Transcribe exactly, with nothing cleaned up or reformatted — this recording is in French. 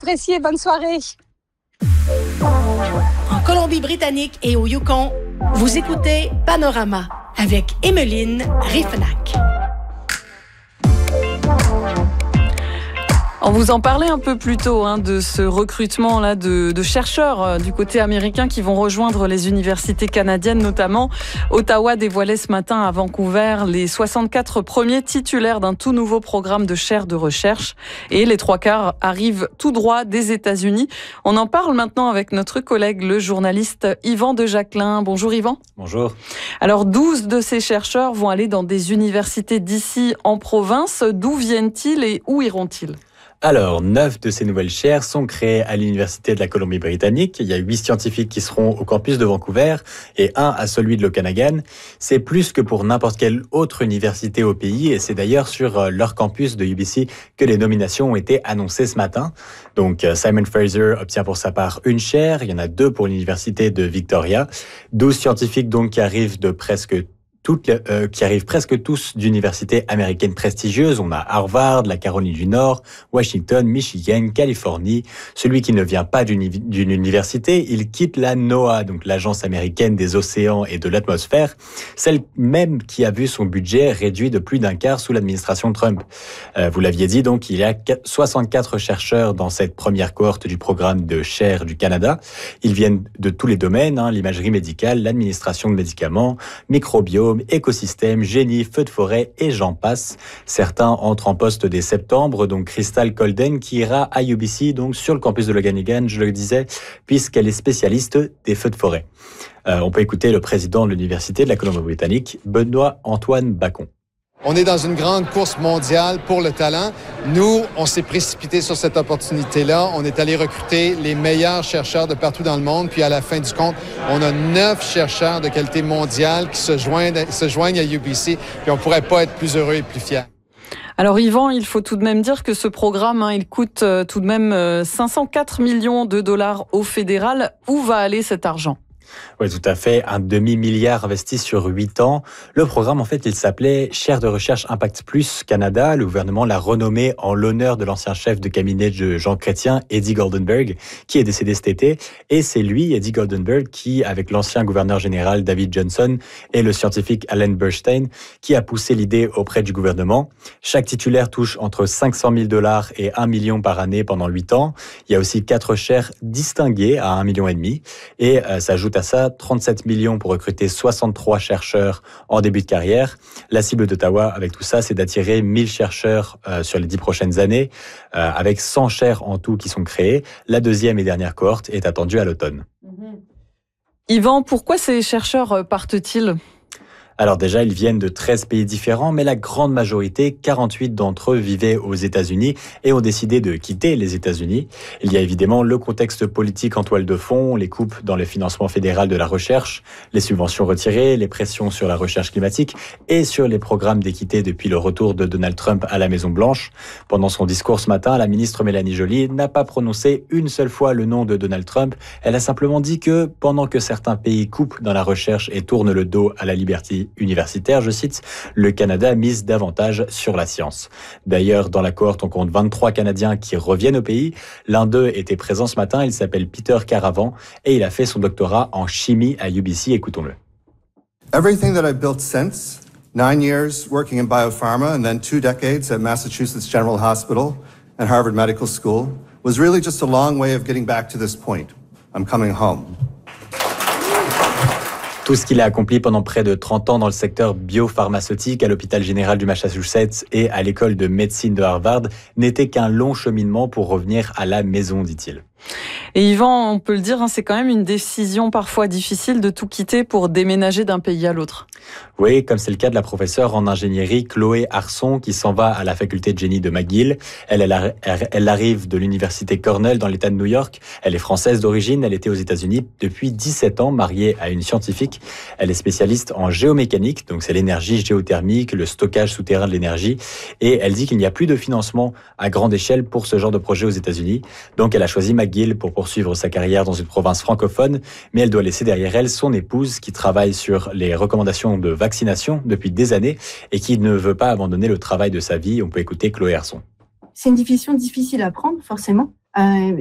apprécié. Bonne soirée. En Colombie-Britannique et au Yukon, vous écoutez Panorama avec Emeline Riffenac. On vous en parlait un peu plus tôt hein, de ce recrutement là de, de chercheurs euh, du côté américain qui vont rejoindre les universités canadiennes, notamment Ottawa dévoilait ce matin à Vancouver les soixante-quatre premiers titulaires d'un tout nouveau programme de chaire de recherche et les trois quarts arrivent tout droit des États-Unis. On en parle maintenant avec notre collègue le journaliste Yvan de Jacquelin. Bonjour Yvan. Bonjour. Alors douze de ces chercheurs vont aller dans des universités d'ici en province. D'où viennent-ils et où iront-ils ? Alors, neuf de ces nouvelles chaires sont créées à l'Université de la Colombie-Britannique. Il y a huit scientifiques qui seront au campus de Vancouver et un à celui de l'Okanagan. C'est plus que pour n'importe quelle autre université au pays et c'est d'ailleurs sur leur campus de U B C que les nominations ont été annoncées ce matin. Donc, Simon Fraser obtient pour sa part une chaire. Il y en a deux pour l'Université de Victoria. douze scientifiques donc qui arrivent de presque Toutes les, euh, qui arrivent presque tous d'universités américaines prestigieuses. On a Harvard, la Caroline du Nord, Washington, Michigan, Californie. Celui qui ne vient pas d'une, d'une université, il quitte la NOAA, donc l'Agence américaine des océans et de l'atmosphère, celle même qui a vu son budget réduit de plus d'un quart sous l'administration Trump. Euh, vous l'aviez dit, donc, il y a soixante-quatre chercheurs dans cette première cohorte du programme de chaire du Canada. Ils viennent de tous les domaines, hein, l'imagerie médicale, l'administration de médicaments, microbiome, écosystème, génie, feux de forêt et j'en passe. Certains entrent en poste dès septembre, donc Crystal Colden qui ira à U B C, donc sur le campus de l'Okanagan, je le disais, puisqu'elle est spécialiste des feux de forêt. Euh, on peut écouter le président de l'Université de la Colombie-Britannique, Benoît-Antoine Bacon. On est dans une grande course mondiale pour le talent. Nous, on s'est précipité sur cette opportunité-là. On est allé recruter les meilleurs chercheurs de partout dans le monde. Puis à la fin du compte, on a neuf chercheurs de qualité mondiale qui se joignent, se joignent à U B C. Puis on pourrait pas être plus heureux et plus fiers. Alors Yvan, il faut tout de même dire que ce programme, hein, il coûte euh, tout de même euh, cinq cent quatre millions de dollars au fédéral. Où va aller cet argent ? Oui, tout à fait. Un demi-milliard investi sur huit ans. Le programme, en fait, il s'appelait Chaire de recherche Impact Plus Canada. Le gouvernement l'a renommé en l'honneur de l'ancien chef de cabinet de Jean Chrétien, Eddie Goldenberg, qui est décédé cet été. Et c'est lui, Eddie Goldenberg, qui, avec l'ancien gouverneur général David Johnson et le scientifique Alan Burstein, qui a poussé l'idée auprès du gouvernement. Chaque titulaire touche entre cinq cent mille dollars et un million par année pendant huit ans. Il y a aussi quatre chaires distinguées à un million et demi. Et euh, s'ajoute à ça trente-sept millions pour recruter soixante-trois chercheurs en début de carrière. La cible d'Ottawa avec tout ça, c'est d'attirer mille chercheurs euh, sur les dix prochaines années, euh, avec cent chaires en tout qui sont créées. La deuxième et dernière cohorte est attendue à l'automne. Mmh. Yvan, pourquoi ces chercheurs partent-ils ? Alors déjà, ils viennent de treize pays différents, mais la grande majorité, quarante-huit d'entre eux, vivaient aux États-Unis et ont décidé de quitter les États-Unis. Il y a évidemment le contexte politique en toile de fond, les coupes dans le financement fédéral de la recherche, les subventions retirées, les pressions sur la recherche climatique et sur les programmes d'équité depuis le retour de Donald Trump à la Maison-Blanche. Pendant son discours ce matin, la ministre Mélanie Joly n'a pas prononcé une seule fois le nom de Donald Trump. Elle a simplement dit que pendant que certains pays coupent dans la recherche et tournent le dos à la liberté universitaire, je cite, le Canada mise davantage sur la science. D'ailleurs, dans la cohorte, on compte vingt-trois Canadiens qui reviennent au pays. L'un d'eux était présent ce matin, il s'appelle Peter Caravan et il a fait son doctorat en chimie à U B C. Écoutons-le. Everything that I've built since, nine years working in biopharma and then two decades at Massachusetts General Hospital and Harvard Medical School, was really just a long way of getting back to this point. I'm coming home. Tout ce qu'il a accompli pendant près de trente ans dans le secteur biopharmaceutique à l'hôpital général du Massachusetts et à l'école de médecine de Harvard n'était qu'un long cheminement pour revenir à la maison, dit-il. Et Yvan, on peut le dire, c'est quand même une décision parfois difficile de tout quitter pour déménager d'un pays à l'autre. Oui, comme c'est le cas de la professeure en ingénierie Chloé Arson qui s'en va à la faculté de génie de McGill. Elle, elle, elle arrive de l'université Cornell dans l'État de New York. Elle est française d'origine, elle était aux États-Unis depuis dix-sept ans, mariée à une scientifique. Elle est spécialiste en géomécanique, donc c'est l'énergie géothermique, le stockage souterrain de l'énergie. Et elle dit qu'il n'y a plus de financement à grande échelle pour ce genre de projet aux États-Unis. Donc elle a choisi McGill pour poursuivre sa carrière dans une province francophone, mais elle doit laisser derrière elle son épouse qui travaille sur les recommandations de vaccination depuis des années et qui ne veut pas abandonner le travail de sa vie. On peut écouter Chloé Arson. C'est une décision difficile à prendre, forcément. Euh,